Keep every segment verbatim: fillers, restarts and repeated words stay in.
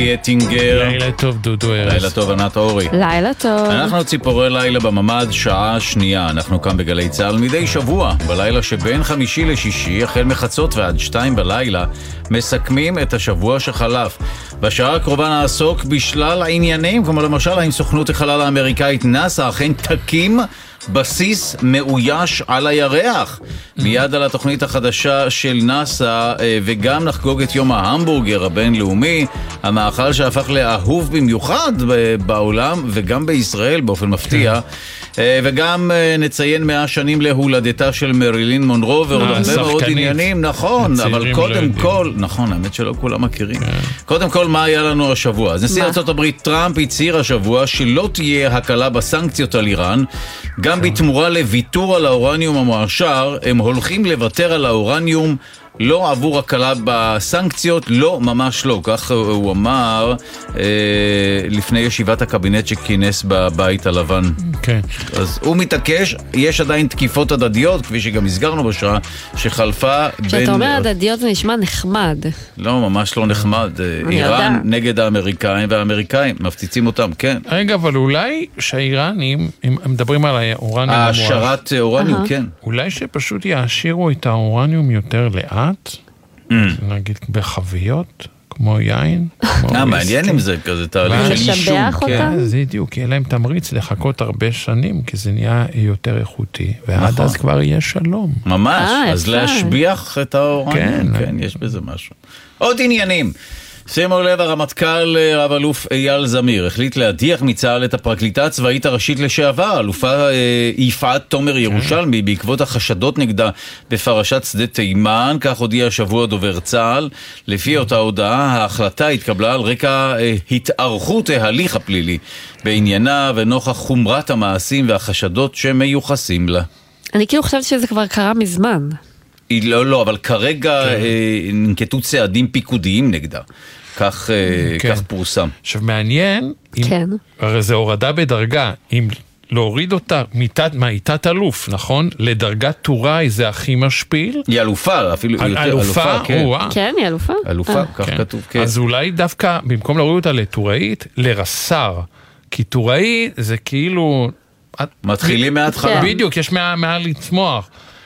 יטינגר. לילה טוב דודו ארז. לילה טוב ענת אורי. לילה טוב. אנחנו ציפורי לילה בממד, שעה שנייה. אנחנו כאן בגלי צהל מדי שבוע, בלילה שבין חמישי לשישי, החל מחצות ועד שתיים בלילה, מסכמים את השבוע שחלף. בשעה הקרובה נעסוק בשלל העניינים, כמו למשל האם סוכנות החלל האמריקאית נאס"א אכן תקים בסיס מאויש על הירח. מיד על התוכנית החדשה של נאס"א, וגם נחגוג את יום ההמבורגר הבינלאומי, המאכל שהפך לאהוב במיוחד בעולם וגם בישראל באופן מפתיע. וגם נציין מאה שנים להולדתה של מרילין מונרו ועוד הרבה מאוד עניינים. נכון, אבל קודם כל, נכון, האמת שלא כולם מכירים. קודם כל, מה היה לנו השבוע? אז נשיא ארצות הברית טראמפ הצהיר השבוע שלא תהיה הקלה בסנקציות על איראן, גם בתמורה לוויתור על האורניום המועשר. הם הולכים לוותר על האורניום, לא עבור הקלה בסנקציות, לא, ממש לא. כך הוא אמר אה, לפני ישיבת הקבינט שכינס בבית הלבן. כן. אז הוא מתעקש, יש עדיין תקיפות הדדיות, כפי שגם הסגרנו בשעה, שחלפה בין... כשאתה אומר הדדיות זה נשמע נחמד. לא, ממש לא נחמד. איראן נגד האמריקאים, והאמריקאים מפציצים אותם, כן. רגע, אבל אולי שהאיראנים, הם מדברים על האורניום... העשרת אורניום, כן. אולי שפשוט יעשירו את האורניום יותר לאט, נגיד בחביות, כמו יין. אה, מעניין אם זה כזה תהליך של אישום. לשבח אותם? זה בדיוק, יהיה להם תמריץ לחכות הרבה שנים, כי זה נהיה יותר איכותי, ועד אז כבר יהיה שלום. ממש, אז להשביח את האורניום, כן, יש בזה משהו. עוד עניינים. שימו לב, הרמטכ"ל רב אלוף אייל זמיר החליט להדיח מצה"ל את הפרקליטה הצבאית הראשית לשעבר, אלופה יפעת תומר ירושלמי, בעקבות החשדות נגדה בפרשת שדה תימן. כך הודיע השבוע דובר צה"ל. לפי אותה הודעה, ההחלטה התקבלה על רקע התארכות ההליך הפלילי בעניינה ונוכח חומרת המעשים והחשדות שמיוחסים לה. אני כאילו חושבת שזה כבר קרה מזמן. לא, לא, אבל כרגע ננקטו צעדים פיקודיים נגדה. כך, כך פורסם. עכשיו מעניין, הרי זה הורדה בדרגה, אם להוריד אותה מאיתת אלוף, נכון? לדרגת טוראי זה הכי משפיל. היא אלופה, אפילו יותר אלופה, כן. כן, היא אלופה. אלופה, כך כתוב, כן. אז אולי דווקא, במקום להוריד אותה לטוראית, לרס"ר. כי טוראי זה כאילו... מתחילים מההתחלה. בדיוק, יש מעל לצמוח.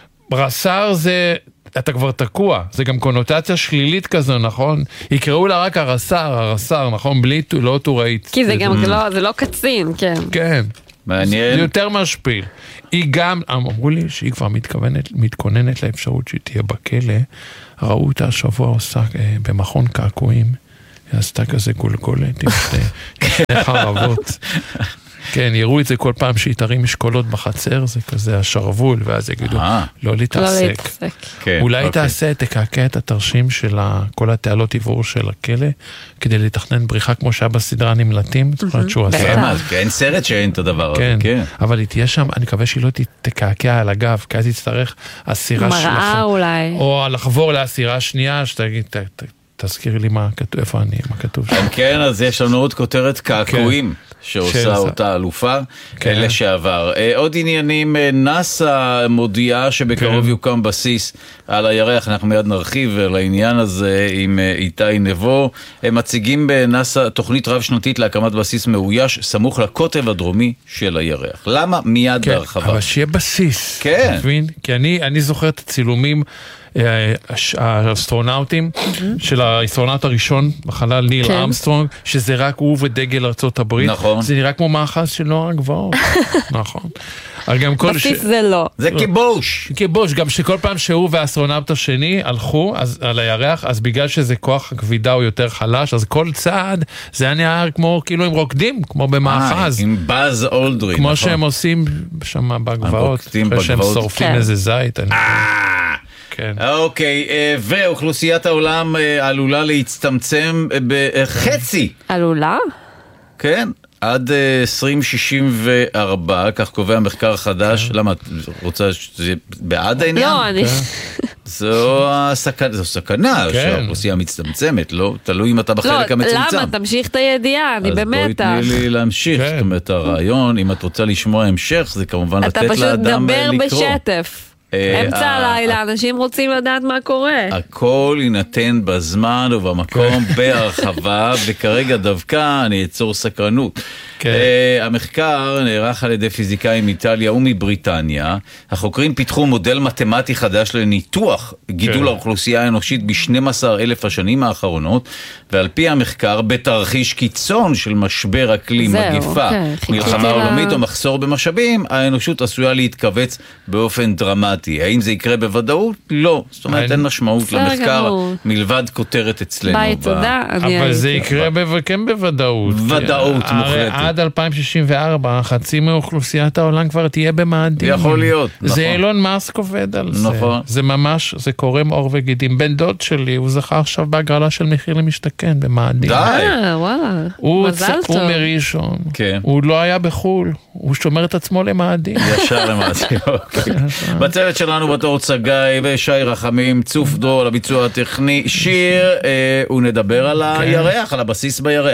רס"ר זה, אתה כבר תקוע, זה גם קונוטציה שלילית כזו, נכון? יקראו לה רק הרס"ר, הרס"ר, נכון? בלי, לא טוראית. כי זה גם, זה לא קצין, כן. כן. מעניין. זה יותר משפיל. היא גם, אמרו לי שהיא כבר מתכוונת, מתכוננת לאפשרות שהיא תהיה בכלא. ראו אותה השבוע עושה במכון קעקועים, היא עשתה כזה גולגולת עם שתי חרבות. כן, יראו את זה כל פעם שהיא תרים משקולות בחצר, זה כזה השרוול, ואז יגידו, לא להתעסק. אולי תעשה, תקעקע את התרשים של כל התעלות עיבור של הכלא, כדי לתכנן בריחה כמו שהיה בסדרה נמלטים, זוכרת שהוא עשה. אין סרט שאין את הדבר הזה. כן, אבל היא תהיה שם, אני מקווה שהיא לא תקעקע על הגב, כי אז תצטרך הסירה שלך. מראה אולי. או לחבור להסירה השנייה, שתגיד, תזכירי לי מה כתוב, איפה אני, מה כתוב שם. כן, אז יש לנו עוד כותרת קעקועים. שעושה אותה אלופה לשעבר. עוד עניינים, נאס"א מודיעה שבקרוב יוקם בסיס על הירח. אנחנו מיד נרחיב על העניין הזה עם איתי נבו. הם מציגים בנאס"א תוכנית רב שנתית להקמת בסיס מאויש סמוך לקוטב הדרומי של הירח. למה? מיד בהרחבה. אבל שיהיה בסיס. כן. כי אני זוכר את הצילומים האסטרונאוטים של האסטרונאוט הראשון בחלל, ניל ארמסטרונג, שזה רק הוא ודגל ארצות הברית. נכון. זה נראה כמו מאחז של נוער הגבעות. נכון. בסיס זה לא. זה כיבוש. כיבוש, גם שכל פעם שהוא והאסטרונאוט השני הלכו על הירח, אז בגלל שזה כוח הכבידה הוא יותר חלש, אז כל צעד זה היה נראה כמו, כאילו הם רוקדים, כמו במאחז. עם באז אולדרין. כמו שהם עושים שם בגבעות, אחרי שהם שורפים איזה זית. כן. אוקיי, ואוכלוסיית העולם עלולה להצטמצם בחצי. עלולה? כן, עד עשרים שישים וארבע, כך קובע מחקר חדש. למה, את רוצה שזה בעד העניין? לא, אני... זו סכנה שהאוכלוסייה מצטמצמת, לא? תלוי אם אתה בחלק המצומצם. לא, למה? תמשיך את הידיעה, אני באמת... אז בואי תני לי להמשיך, זאת אומרת, הרעיון, אם את רוצה לשמוע המשך, זה כמובן לתת לאדם לקרוא. אתה פשוט דבר בשטף. אמצע הלילה, אנשים רוצים לדעת מה קורה. הכל יינתן בזמן ובמקום בהרחבה, וכרגע דווקא אני אצור סקרנות. המחקר נערך על ידי פיזיקאים מאיטליה ומבריטניה. החוקרים פיתחו מודל מתמטי חדש לניתוח גידול האוכלוסייה האנושית ב-שנים עשר אלף השנים האחרונות, ועל פי המחקר, בתרחיש קיצון של משבר אקלים, מגיפה, מלחמה עולמית או מחסור במשאבים, האנושות עשויה להתכווץ באופן דרמטי. האם זה יקרה בוודאות? לא. זאת אומרת, אין משמעות למחקר מלבד כותרת אצלנו. ביי, תודה. אבל זה יקרה כן בוודאות. ודאות מוחלטת. עד אלפיים שישים וארבע, חצי מאוכלוסיית העולם כבר תהיה במאדים. יכול להיות, נכון. זה אילון מאסק עובד על זה. נכון. זה ממש, זה קורם עור וגידים. בן דוד שלי, הוא זכה עכשיו בהגרלה של מחיר למשתכן במאדים. די. אה, וואלה. מזל טוב. הוא מראשון. כן. הוא לא היה בחול. הוא שומר את עצמו למאדים. ישר למאדים, אוקיי. בצוות שלנו בתור צגי ושי רחמים, צוף דור על הביצוע הטכני, שיר, ונדבר על הירח, על הבסיס בירח.